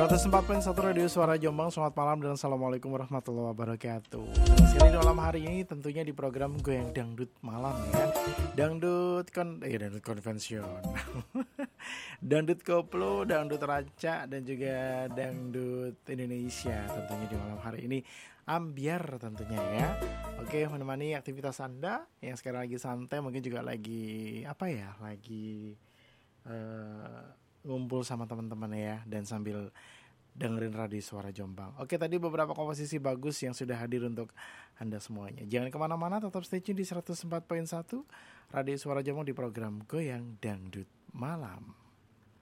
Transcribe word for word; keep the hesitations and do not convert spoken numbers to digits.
seratus empat koma satu Radio Suara Jombang. Selamat malam dan assalamualaikum warahmatullahi wabarakatuh. Senang sekali di malam hari ini tentunya di program Goyang Dangdut Malam ya. Dangdut kon eh dangdut konvensional. Dangdut koplo, dangdut rancak dan juga dangdut Indonesia tentunya di malam hari ini. Ambiar tentunya ya. Oke, menemani aktivitas Anda yang sekarang lagi santai, mungkin juga lagi apa ya? Lagi uh, ngumpul sama teman-teman ya, dan sambil dengerin Radio Suara Jombang. Oke, tadi beberapa komposisi bagus yang sudah hadir untuk Anda semuanya. Jangan kemana-mana, tetap stay tune di seratus empat koma satu Radio Suara Jombang di program Goyang Dangdut Malam.